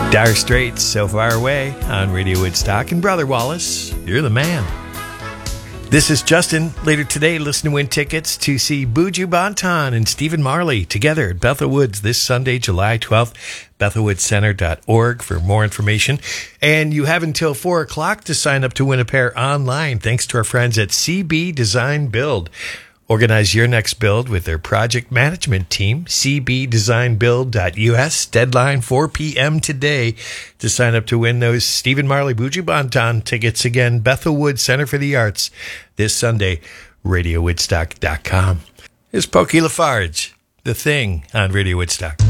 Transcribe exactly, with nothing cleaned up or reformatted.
Dire Straits, So Far Away on Radio Woodstock. And Brother Wallace, you're the man. This is Justin. Later today, listen to win tickets to see Buju Banton and Stephen Marley together at Bethel Woods this Sunday, July twelfth. Bethel Woods Center dot org for more information. And you have until four o'clock to sign up to win a pair online, thanks to our friends at C B Design Build. Organize your next build with their project management team, c b design build dot u s. Deadline four p.m. today to sign up to win those Stephen Marley Buju Banton tickets. Again, Bethel Woods Center for the Arts this Sunday, radio woodstock dot com. Here's Pokey Lafarge, The Thing on Radio Woodstock.